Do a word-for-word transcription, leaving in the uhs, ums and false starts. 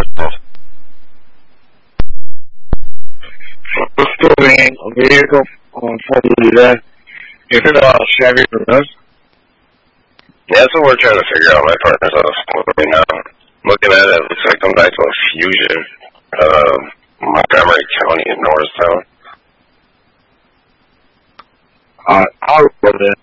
Estuve bien, a vehicle on forty-eight. Is it a Chevy Cruze? Yeah, that's what we're trying to figure out. My partner's on the phone right now. Looking at it, it looks like some nice little Fusion. Uh, Montgomery County in Norristown. Uh, I'll go there.